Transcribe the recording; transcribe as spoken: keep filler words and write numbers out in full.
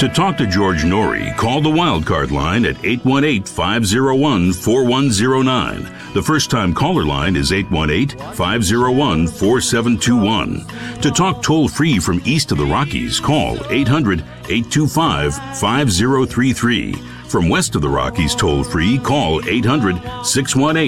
To talk to George Norrie, call the Wildcard line at eight one eight, five oh one, four one oh nine. The first-time caller line is eight one eight, five oh one, four seven two one. To talk toll-free from east of the Rockies, call eight hundred, eight two five, five oh three three. From west of the Rockies toll-free, call eight hundred, six one eight,